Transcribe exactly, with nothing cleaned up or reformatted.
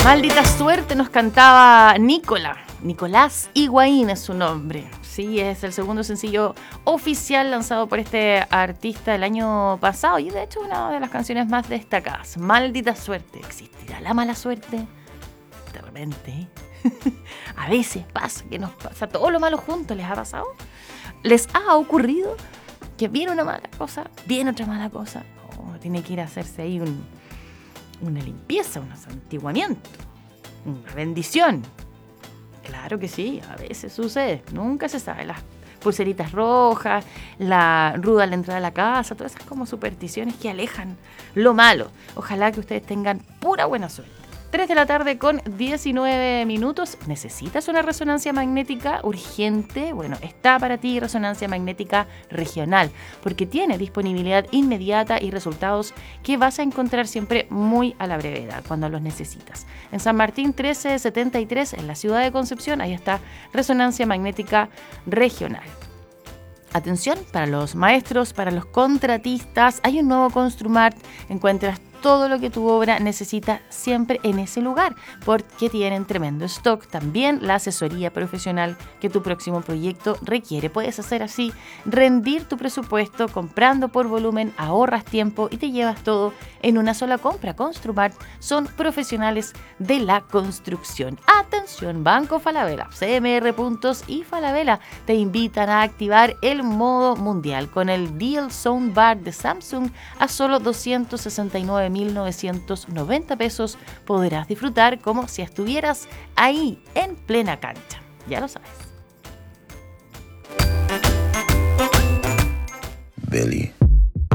Maldita suerte nos cantaba Nicola. Nicolás Higuaín es su nombre. Sí, es el segundo sencillo oficial lanzado por este artista el año pasado y de hecho una de las canciones más destacadas. Maldita suerte. ¿Existirá la mala suerte? De repente, ¿eh? A veces pasa que nos pasa todo lo malo junto. ¿Les ha pasado? ¿Les ha ocurrido que viene una mala cosa, viene otra mala cosa? Oh, tiene que ir a hacerse ahí un, una limpieza, un santiguamiento, una bendición. Claro que sí, a veces sucede, nunca se sabe. Las pulseritas rojas, la ruda a la entrada de la casa, todas esas como supersticiones que alejan lo malo. Ojalá que ustedes tengan pura buena suerte. tres de la tarde con diecinueve minutos. ¿Necesitas una resonancia magnética urgente? Bueno, está para ti Resonancia Magnética Regional, porque tiene disponibilidad inmediata y resultados que vas a encontrar siempre muy a la brevedad cuando los necesitas. En San Martín trece setenta y tres, en la ciudad de Concepción, ahí está Resonancia Magnética Regional. Atención, para los maestros, para los contratistas, hay un nuevo Construmart. Encuentras todo lo que tu obra necesita siempre en ese lugar, porque tienen tremendo stock. También la asesoría profesional que tu próximo proyecto requiere. Puedes hacer así, rendir tu presupuesto comprando por volumen, ahorras tiempo y te llevas todo en una sola compra. Construmart son profesionales de la construcción. Atención, Banco Falabella, C M R Puntos y Falabella te invitan a activar el modo mundial con el Deal Soundbar de Samsung a solo doscientos sesenta y nueve mil novecientos noventa pesos. Podrás disfrutar como si estuvieras ahí en plena cancha. Ya lo sabes. Billy.